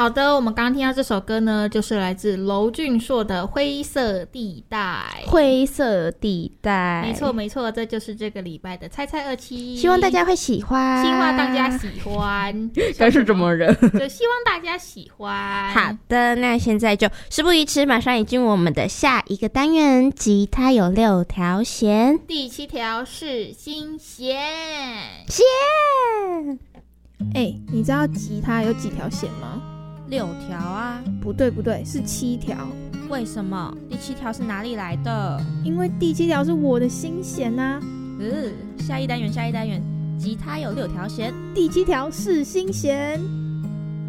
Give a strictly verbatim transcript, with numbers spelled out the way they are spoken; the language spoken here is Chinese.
好的，我们刚刚听到这首歌呢，就是来自娄俊硕的《灰色地带》。 灰色地带， 没错没错，这就是这个礼拜的猜猜二七， 希望大家会喜欢， 希望大家喜欢， 该是怎么人？ 就希望大家喜欢。 好的，那现在就事不宜迟，马上进入我们的下一个单元。吉他有六条弦， 第七条是心弦。 弦。 哎、欸，你知道吉他有几条弦吗？ 六条啊。 不对不对，是七条。 为什么？第七条是哪里来的？ 因为第七条是我的心弦啊。 嗯，下一单元下一单元，吉他有六条弦， 第七条是心弦。